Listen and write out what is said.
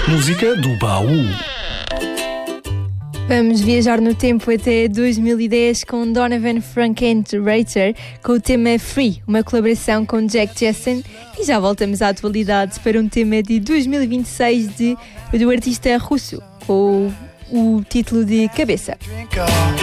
Música do baú. Vamos viajar no tempo até 2010 com Donovan Frankenreiter com o tema Free, uma colaboração com Jack Jackson, e já voltamos à atualidade para um tema de 2026 do artista russo com o título de Cabeça.